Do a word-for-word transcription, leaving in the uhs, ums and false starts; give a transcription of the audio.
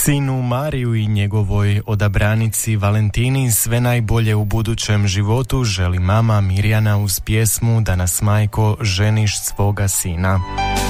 Sinu Mariju i njegovoj odabranici Valentini sve najbolje u budućem životu želi mama Mirjana uz pjesmu Da nas majko ženiš svoga sina.